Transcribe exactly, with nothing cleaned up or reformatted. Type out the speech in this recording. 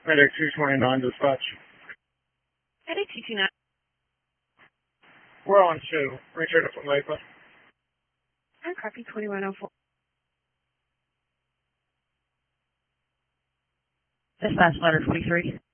Medic two twenty-nine dispatch. Medic two twenty-nine. We're on two. Richard up from Lakeland. I copy twenty-one oh four. Dispatch letter forty-three.